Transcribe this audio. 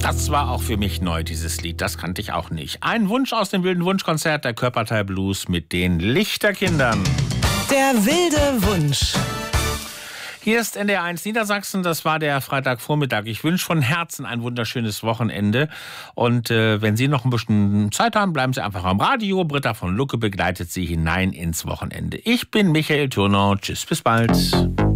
Das war auch für mich neu, dieses Lied. Das kannte ich auch nicht. Ein Wunsch aus dem wilden Wunschkonzert der Körperteil Blues mit den Lichterkindern. Der wilde Wunsch. Hier ist NDR1 Niedersachsen, das war der Freitagvormittag. Ich wünsche von Herzen ein wunderschönes Wochenende. Und wenn Sie noch ein bisschen Zeit haben, bleiben Sie einfach am Radio. Britta von Lucke begleitet Sie hinein ins Wochenende. Ich bin Michael Thurnau. Tschüss, bis bald.